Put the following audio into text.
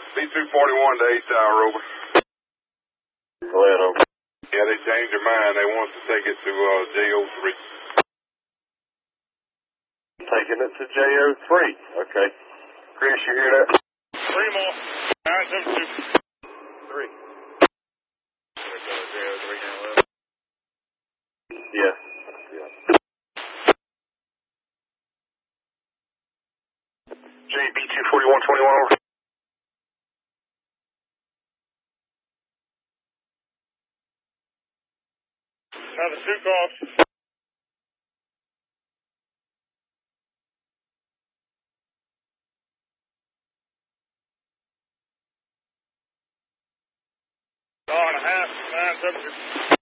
B241 to 8 Tower, over. Go ahead, over. Yeah, they changed their mind. They want to take it to JO3. Taking it to JO3. Okay. Chris, you hear that? 3 more. 972. 3. JO3 now. Yeah. JB24121, over. Another 2 calls. Hour and a half, 972.